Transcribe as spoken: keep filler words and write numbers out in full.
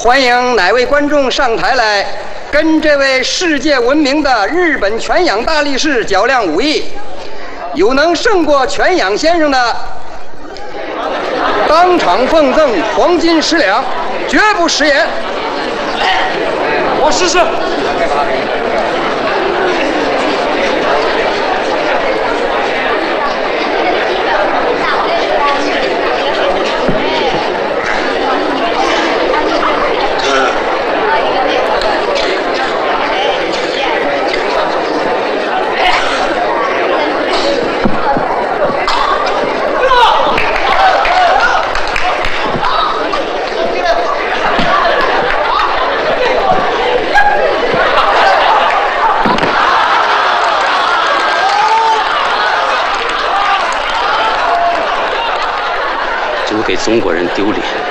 欢迎哪位观众上台来，跟这位世界闻名的日本犬养大力士较量武艺？有能胜过犬养先生的，当场奉赠黄金十两，绝不食言。 我试试。 给中国人丢脸。